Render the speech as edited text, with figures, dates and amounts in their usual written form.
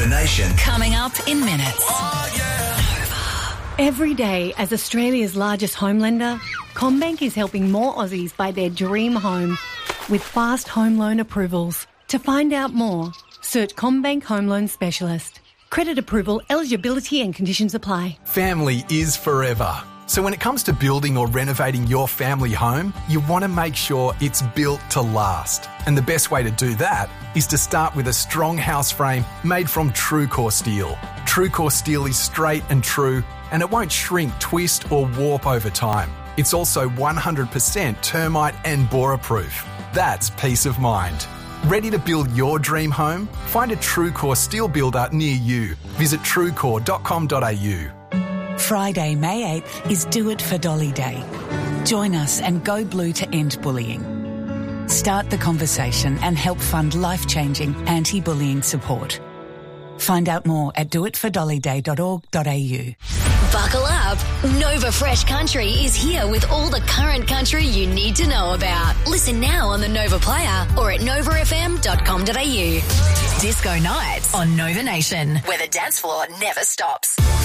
Nova Nation. Coming up in minutes. Every day, as Australia's largest home lender, CommBank is helping more Aussies buy their dream home with fast home loan approvals. To find out more, search CommBank Home Loan Specialist. Credit approval, eligibility and conditions apply. Family is forever. So when it comes to building or renovating your family home, you want to make sure it's built to last. And the best way to do that is to start with a strong house frame made from TrueCore steel. TrueCore steel is straight and true, and it won't shrink, twist or warp over time. It's also 100% termite and borer-proof. That's peace of mind. Ready to build your dream home? Find a TrueCore steel builder near you. Visit truecore.com.au. Friday, May 8th is Do It for Dolly Day. Join us and go blue to end bullying. Start the conversation and help fund life-changing anti-bullying support. Find out more at doitfordollyday.org.au. Buckle up. Nova Fresh Country is here with all the current country you need to know about. Listen now on the Nova Player or at novafm.com.au. Disco Nights on Nova Nation, where the dance floor never stops.